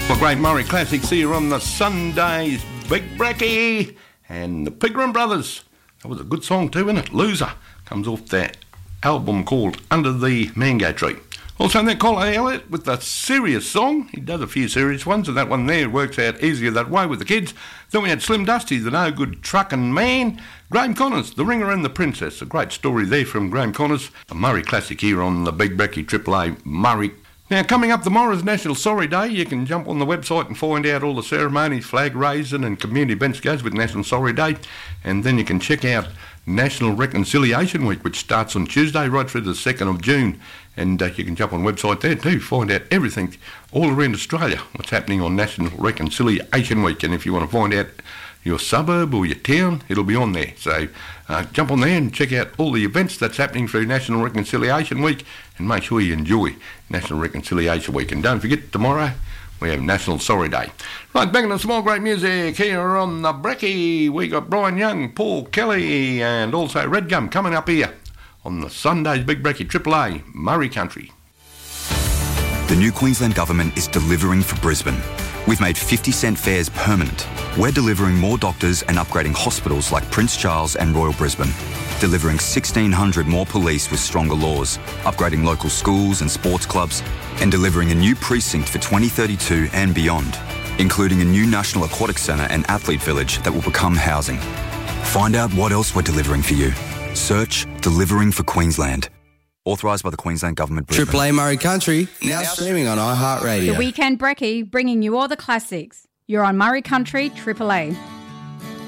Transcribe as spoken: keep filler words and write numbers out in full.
The great Murray Classics here on the Sunday's Big Bracky and the Pigram Brothers. That was a good song too, isn't it? Loser comes off that album called Under the Mango Tree. Also in that Colin Elliott with the serious song. He does a few serious ones, and that one there works out easier that way with the kids. Then we had Slim Dusty, the no good trucking man. Graham Connors, The Ringer and the Princess. A great story there from Graham Connors. A Murray Classic here on the Big Bracky Triple A Murray. Now, coming up tomorrow is National Sorry Day. You can jump on the website and find out all the ceremonies, flag raising and community events goes with National Sorry Day. And then you can check out National Reconciliation Week, which starts on Tuesday right through the second of June. And uh, you can jump on the website there too, find out everything all around Australia, what's happening on National Reconciliation Week. And if you want to find out your suburb or your town, it'll be on there. So uh, jump on there and check out all the events that's happening through National Reconciliation Week, and make sure you enjoy National Reconciliation Week. And don't forget, tomorrow we have National Sorry Day. Right, back in the small great music here on the Bracky. We got Brian Young, Paul Kelly, and also Red Gum coming up here on the Sunday's Big Bracky Triple A Murray Country. The new Queensland Government is delivering for Brisbane. We've made fifty cent fares permanent. We're delivering more doctors and upgrading hospitals like Prince Charles and Royal Brisbane. Delivering sixteen hundred more police with stronger laws, upgrading local schools and sports clubs, and delivering a new precinct for twenty thirty-two and beyond, including a new National Aquatic Centre and Athlete Village that will become housing. Find out what else we're delivering for you. Search Delivering for Queensland. Authorised by the Queensland Government. Brisbane. Triple A Murray Country, now streaming on iHeartRadio. The Weekend Brekkie, bringing you all the classics. You're on Murray Country Triple A.